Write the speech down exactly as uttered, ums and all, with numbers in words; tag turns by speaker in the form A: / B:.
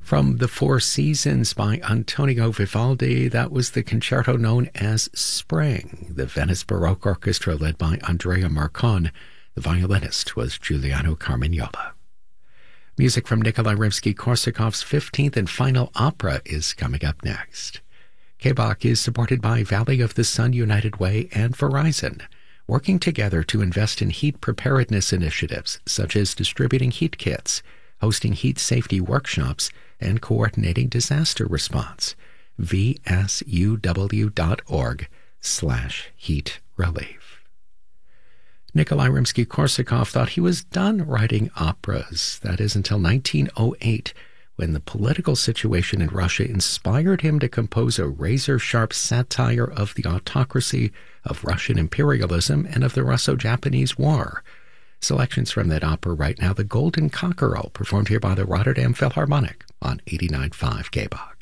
A: From The Four Seasons by Antonio Vivaldi, that was the concerto known as Spring. The Venice Baroque Orchestra led by Andrea Marcon. The violinist was Giuliano Carmignola. Music from Nikolai Rimsky-Korsakov's fifteenth and final opera is coming up next. K B O C is supported by Valley of the Sun United Way and Verizon, working together to invest in heat preparedness initiatives such as distributing heat kits, hosting heat safety workshops, and coordinating disaster response. V S U W dot org slash heat relief. Nikolai Rimsky-Korsakov thought he was done writing operas. That is until nineteen oh eight, when the political situation in Russia inspired him to compose a razor-sharp satire of the autocracy, of Russian imperialism, and of the Russo-Japanese War. Selections from that opera right now: The Golden Cockerel, performed here by the Rotterdam Philharmonic on eighty-nine point five K B O C.